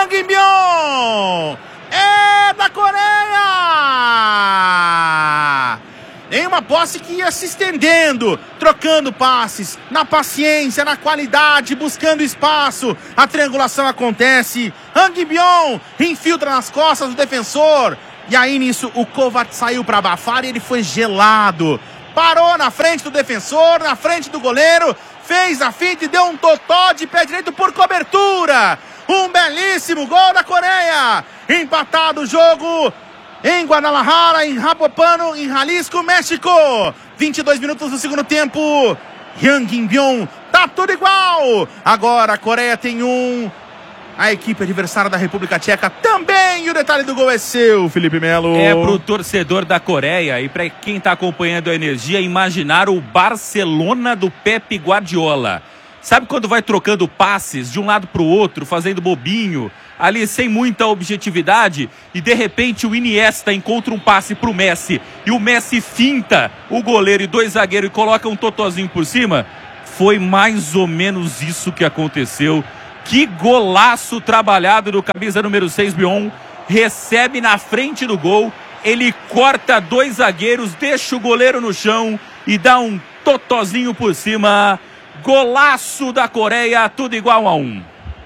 Hwang In-byong! É da Coreia! Em uma posse que ia se estendendo, trocando passes, na paciência, na qualidade, buscando espaço. A triangulação acontece. Hwang In-byong infiltra nas costas do defensor. E aí nisso o Kovac saiu para abafar e ele foi gelado. Parou na frente do defensor, na frente do goleiro. Fez a finta e deu um totó de pé direito por cobertura. Um belíssimo gol da Coreia. Empatado o jogo em Guadalajara, em Japopano, em Jalisco, México. 22 minutos do segundo tempo. Hwang In-byong, tá tudo igual. Agora a Coreia tem um. A equipe adversária da República Tcheca também. E o detalhe do gol é seu, Felipe Melo. É pro torcedor da Coreia e para quem tá acompanhando a Energia, imaginar o Barcelona do Pepe Guardiola. Sabe quando vai trocando passes de um lado pro outro, fazendo bobinho, ali sem muita objetividade, e de repente o Iniesta encontra um passe pro Messi, e o Messi finta o goleiro e dois zagueiros e coloca um totozinho por cima? Foi mais ou menos isso que aconteceu. Que golaço trabalhado do camisa número 6, Byong. Recebe na frente do gol, ele corta dois zagueiros, deixa o goleiro no chão e dá um totozinho por cima. Golaço da Coreia, tudo igual a 1.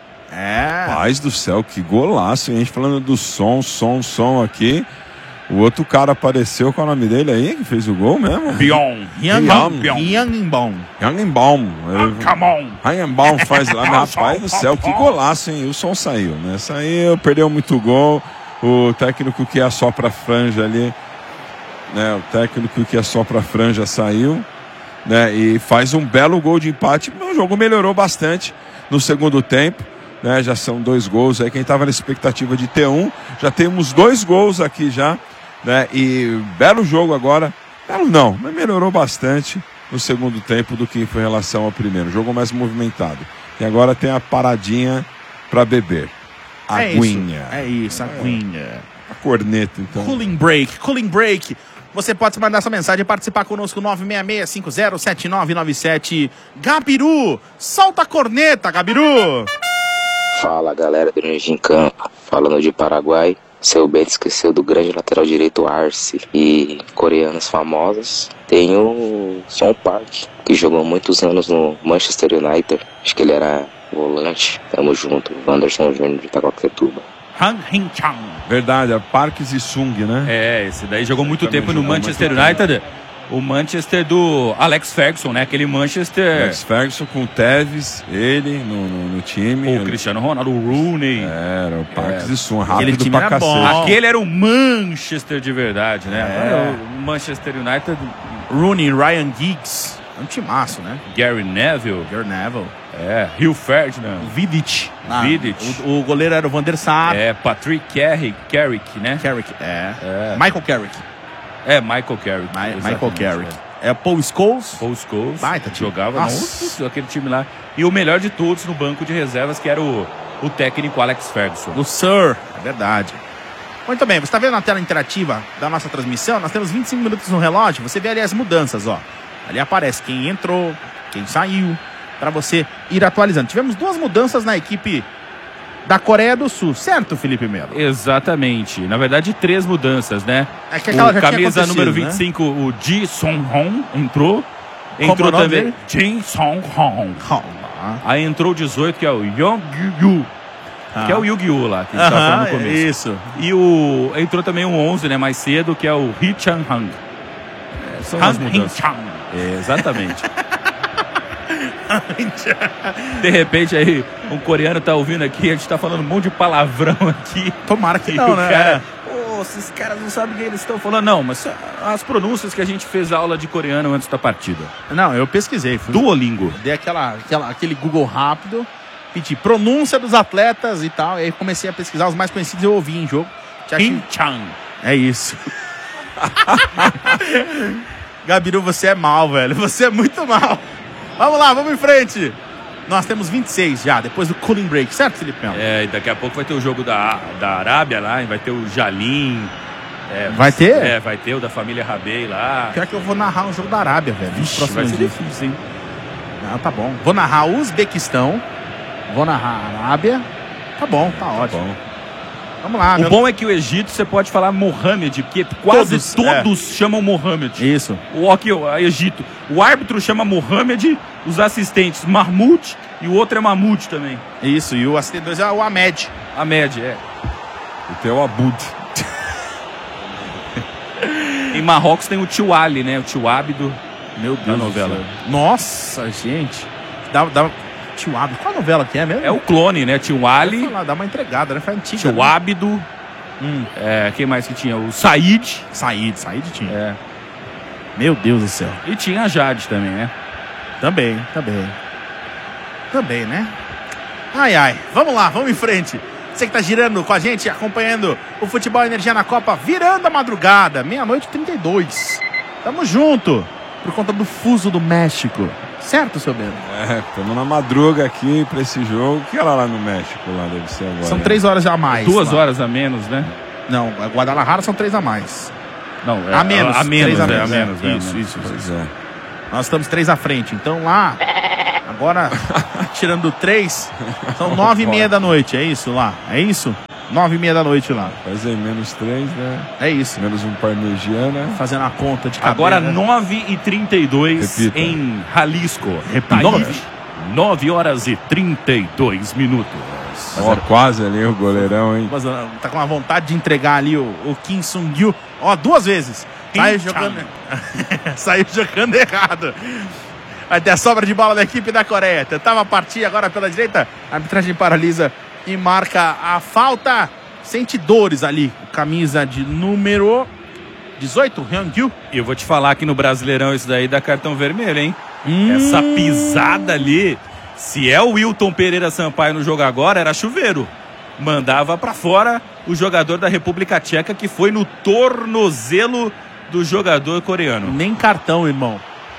Paz do céu, que golaço, hein? A gente falando do som aqui. O outro cara apareceu, qual é o nome dele aí, que fez o gol mesmo? Byong. Hwang In-byong. Hwang In-byong. Come on. Hwang In-byong faz lá, rapaz do céu, que golaço, hein? E o som saiu, né? Saiu, perdeu muito gol. O técnico que ia só pra franja ali, né? O técnico que ia só pra franja saiu, né? E faz um belo gol de empate. O jogo melhorou bastante no segundo tempo, né? Já são 2 gols aí. Quem estava na expectativa de ter um, já temos 2 gols aqui já, né? E belo jogo agora. Belo não, mas melhorou bastante no segundo tempo do que foi em relação ao primeiro. Jogo mais movimentado. E agora tem a paradinha para beber. Aguinha. É isso, aguinha. A corneta, então. Cooling break. Você pode mandar sua mensagem e participar conosco, 966-50-7997. Gabiru, solta a corneta, Gabiru. Fala, galera do Energia em Campo. Falando de Paraguai, seu Bento esqueceu do grande lateral direito Arce. E coreanos famosos, tem o Son Park, que jogou muitos anos no Manchester United. Acho que ele era volante. Tamo junto. Anderson Júnior de Itacoaquecetuba. Han Hing-chan. Verdade, é Parques e Sung, né? É, esse daí jogou muito tempo no Manchester United. O Manchester do Alex Ferguson, né? Aquele Manchester... Alex Ferguson com o Tevez, ele no time. O Cristiano Ronaldo, o Rooney. Era o Parques e Sung, rápido Aquele time pra era cacete. bom. Aquele era o Manchester de verdade, né? O Manchester United, Rooney, Ryan Giggs. É um timaço, né? Gary Neville. Gary Neville. Rio Ferdinand. Vidic. Vidic. O goleiro era o Van der Sar. Patrick Carrick, né? Carrick. Michael Carrick. Michael Carrick. Michael Carrick. Paul Scholes. Paul Scholes. Baita time. Jogava aquele time lá. E o melhor de todos no banco de reservas, que era o técnico Alex Ferguson. O Sir. É verdade. Muito bem, você está vendo na tela interativa da nossa transmissão? Nós temos 25 minutos no relógio. Você vê ali as mudanças, ó. Ali aparece quem entrou, quem saiu, para você ir atualizando. Tivemos 2 mudanças na equipe da Coreia do Sul, certo, Felipe Melo? Exatamente. Na verdade, 3 mudanças, né? É que aquela já tinha camisa número acontecido, 25, o Ji Song-hong, entrou. Como Entrou é o nome também dele? Ji Song-hong. Aí entrou o 18, que é o Yong Yu, que é o Yu-Gi-Oh! Lá, que a gente tava falando no começo. Isso. E entrou também o 11, né, mais cedo, que é o Hee Chan-hang. São as mudanças. Exatamente. De repente aí, um coreano tá ouvindo aqui, a gente tá falando um monte de palavrão aqui. Tomara que e não, o né? cara, esses caras não sabem o que eles estão falando. Não, mas as pronúncias que a gente fez aula de coreano antes da partida. Não, eu pesquisei. Duolingo. Dei aquele Google rápido, pedi pronúncia dos atletas e tal, e aí comecei a pesquisar os mais conhecidos, eu ouvi em jogo. Hee-chan. É isso. Gabiru, você é mal, velho. Você é muito mal. Vamos lá, vamos em frente. Nós temos 26 já, depois do cooling break, certo, Felipe Melo? E daqui a pouco vai ter o jogo da Arábia lá, vai ter o Jalim. Vai ter? Vai ter o da família Rabei lá. Pior que eu vou narrar um jogo da Arábia, velho. Vixe, vai ser difícil, hein? Não, tá bom. Vou narrar o Uzbequistão, vou narrar a Arábia, Tá bom, tá ótimo. Bom. Vamos lá. O bom é que o Egito você pode falar Mohamed, porque quase todos chamam Mohamed. Isso. O Egito. O árbitro chama Mohamed, os assistentes Mahmoud e o outro é Mahmoud também. Isso, e o assistente 2 é o Ahmed. Ahmed, é. E tem o Abud. Em Marrocos tem o Tio Ali, né? O Tio Ábido. Meu Da Deus novela. do céu. Nossa, gente. Tio Ábido. Qual novela que é mesmo? É o clone, né? Tio Ali, Dá uma entregada, né? Foi antiga. Tio né? Ábido. Quem mais que tinha? O Said. Said tinha. É. Meu Deus do céu. E tinha a Jade também, né? Também, né? Ai. Vamos lá, vamos em frente. Você que tá girando com a gente, acompanhando o Futebol Energia na Copa, virando a madrugada, 00:32. Tamo junto, por conta do fuso do México. Certo, seu Bento? Estamos na madruga aqui pra esse jogo. Que era lá no México, lá deve ser agora. São 3 horas a mais. 2 lá. horas a menos, né? Não, a Guadalajara são 3 a mais. Não, A menos. A menos, 3 a é, a menos. menos. Isso. Pois é. Nós estamos 3 à frente. Então lá, agora, tirando 3, são 9:30 da noite. É isso lá? É isso? 9:30 da noite lá. Faz aí menos 3, né? É isso. Menos um parmegiana. Fazendo a conta de cabelo. Agora né? 9:32 Repita. em Jalisco. Repita. 9 horas e 32 minutos. Ó, quase ali o goleirão, hein? Mas, tá com uma vontade de entregar ali o Kim Sung-gyu. Ó, 2 vezes. Saiu jogando errado. Vai ter a sobra de bola da equipe da Coreia. Tentava partir agora pela direita. A arbitragem paralisa e marca a falta. Sente dores ali. Camisa de número 18, Hyun-gyu. E eu vou te falar que no Brasileirão isso daí dá cartão vermelho, hein? Essa pisada ali, se é o Wilton Pereira Sampaio no jogo agora, era chuveiro. Mandava pra fora o jogador da República Tcheca, que foi no tornozelo do jogador coreano. Nem cartão, irmão.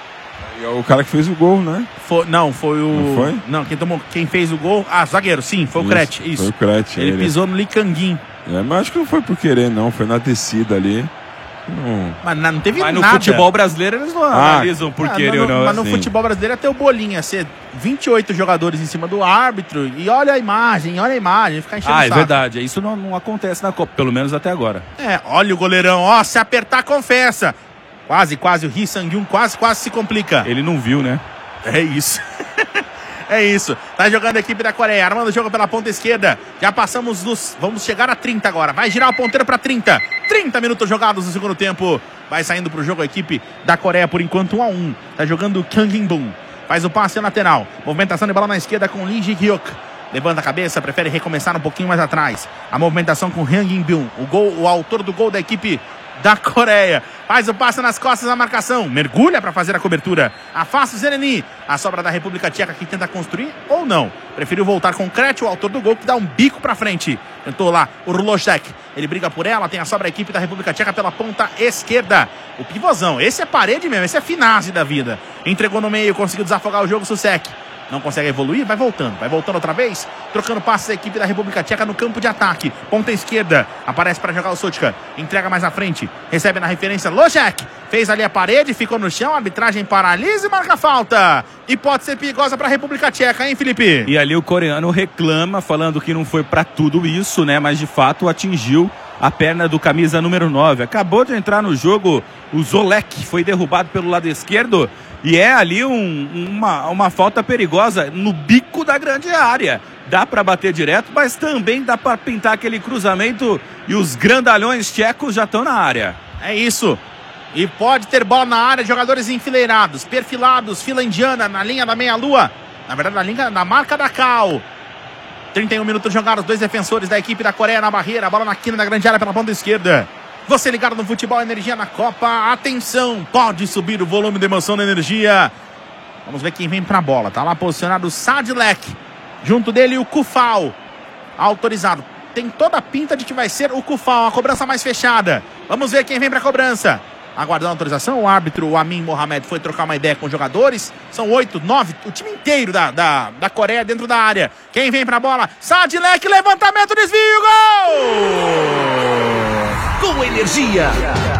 E o cara que fez o gol, né? Foi o... Não foi? Não, quem fez o gol... zagueiro, sim, foi o Kret, isso. Foi o Kret. Ele pisou no Lee Kang-in. Mas acho que não foi por querer, não. Foi na descida ali. Não. Mas não teve Mas no nada. futebol brasileiro eles não analisam por querer ou não. Mas no sim. futebol brasileiro até o bolinha ser 28 jogadores em cima do árbitro e olha a imagem, ficar enchendo o É saco. verdade. Isso não acontece na Copa, pelo menos até agora. Olha o goleirão, ó, se apertar, confessa. Quase, o Ri Sang-yun quase se complica. Ele não viu, né? É isso. É isso. Tá jogando a equipe da Coreia, armando o jogo pela ponta esquerda. Já passamos dos... Vamos chegar a 30 agora. Vai girar o ponteiro pra 30. 30 minutos jogados no segundo tempo. Vai saindo pro jogo a equipe da Coreia por enquanto 1-1. Tá jogando o Kang In-bum. Faz o passe lateral. Movimentação de bola na esquerda com Lee Ji-hyuk. Levanta a cabeça, prefere recomeçar um pouquinho mais atrás. A movimentação com Hyun In-bum. O autor do gol da equipe da Coreia. Faz o passe nas costas da marcação. Mergulha para fazer a cobertura. Afasta o Zereni. A sobra da República Tcheca que tenta construir ou não. Preferiu voltar com o Kret, o autor do gol, que dá um bico para frente. Tentou lá o Rulosek. Ele briga por ela. Tem a sobra da equipe da República Tcheca pela ponta esquerda. O pivôzão. Esse é parede mesmo. Esse é finase da vida. Entregou no meio. Conseguiu desafogar o jogo. Susek. Não consegue evoluir, vai voltando outra vez, trocando passes da equipe da República Tcheca no campo de ataque, ponta esquerda, aparece para jogar o Sotka, entrega mais à frente, recebe na referência Lojek, fez ali a parede, ficou no chão, a arbitragem paralisa e marca falta, e pode ser perigosa para a República Tcheca, hein, Felipe? E ali o coreano reclama, falando que não foi para tudo isso, né, mas de fato atingiu a perna do camisa número 9, acabou de entrar no jogo o Zolek, foi derrubado pelo lado esquerdo. E é ali uma falta perigosa no bico da grande área. Dá para bater direto, mas também dá para pintar aquele cruzamento e os grandalhões tchecos já estão na área. É isso. E pode ter bola na área, jogadores enfileirados, perfilados, fila indiana na linha da meia-lua. Na verdade, na linha da marca da Cal. 31 minutos jogados, 2 defensores da equipe da Coreia na barreira. A bola na quina da grande área pela ponta esquerda. Você ligado no Futebol Energia na Copa. Atenção, pode subir o volume de emoção da energia. Vamos ver quem vem pra bola. Tá lá posicionado o Sadilek. Junto dele o Kufal. Autorizado. Tem toda a pinta de que vai ser o Kufal. A cobrança mais fechada. Vamos ver quem vem pra cobrança. Aguardando a autorização. O árbitro, o Amin Mohamed, foi trocar uma ideia com os jogadores. São 8, 9. O time inteiro da Coreia dentro da área. Quem vem pra bola? Sadilek, levantamento, desvio, gol! Com energia.